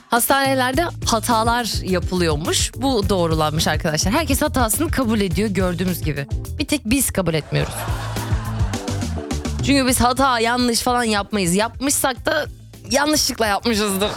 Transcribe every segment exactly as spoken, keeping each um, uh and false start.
Hastanelerde hatalar yapılıyormuş. Bu doğrulanmış arkadaşlar. Herkes hatasını kabul ediyor gördüğümüz gibi. Bir tek biz kabul etmiyoruz. Çünkü biz hata, yanlış falan yapmayız. Yapmışsak da yanlışlıkla yapmışızdır.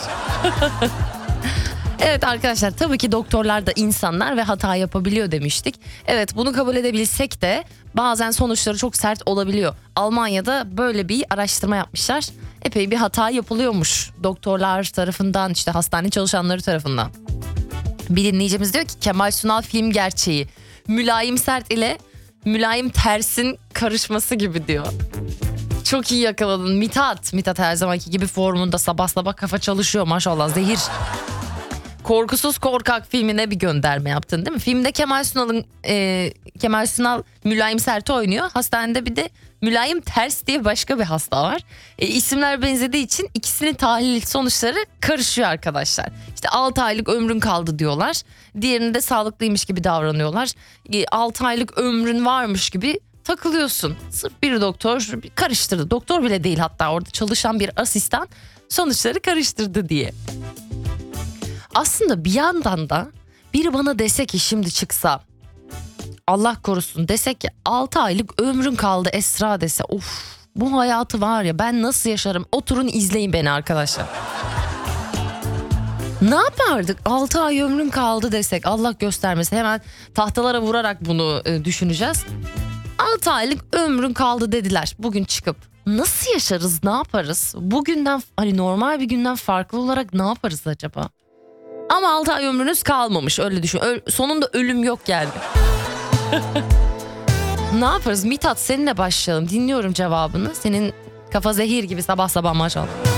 Evet arkadaşlar, tabii ki doktorlar da insanlar ve hata yapabiliyor demiştik. Evet, bunu kabul edebilsek de bazen sonuçları çok sert olabiliyor. Almanya'da böyle bir araştırma yapmışlar. Epey bir hata yapılıyormuş doktorlar tarafından, işte hastane çalışanları tarafından. Bir dinleyicimiz diyor ki Kemal Sunal film gerçeği. Mülayim Sert ile Mülayim Ters'in karışması gibi diyor. Çok iyi yakaladın Mithat. Mithat her zamanki gibi formunda, sabah sabah kafa çalışıyor maşallah, zehir. Korkusuz Korkak filmine bir gönderme yaptın değil mi? Filmde Kemal Sunal'ın e, Kemal Sunal Mülayim Sert'i oynuyor. Hastanede bir de Mülayim Ters diye başka bir hasta var. E, isimler benzediği için ikisinin tahlil sonuçları karışıyor arkadaşlar. İşte altı aylık ömrün kaldı diyorlar. Diğerinde sağlıklıymış gibi davranıyorlar. E, altı aylık ömrün varmış gibi takılıyorsun. Sırf bir doktor karıştırdı. Doktor bile değil, hatta orada çalışan bir asistan sonuçları karıştırdı diye. Aslında bir yandan da biri bana dese ki şimdi çıksa, Allah korusun, desek ki altı aylık ömrün kaldı Esra dese, of bu hayatı var ya ben nasıl yaşarım, oturun izleyin beni arkadaşlar. Ne yapardık? altı ay ömrün kaldı desek, Allah göstermesin, hemen tahtalara vurarak bunu e, düşüneceğiz. altı aylık ömrün kaldı dediler bugün çıkıp. Nasıl yaşarız, ne yaparız? Bugünden, hani normal bir günden farklı olarak ne yaparız acaba? Ama altı ay ömrünüz kalmamış, öyle düşün. Ö- sonunda ölüm yok yani. Ne yaparız? Mithat, seninle başlayalım. Dinliyorum cevabını. Senin kafa zehir gibi sabah sabah maşallah.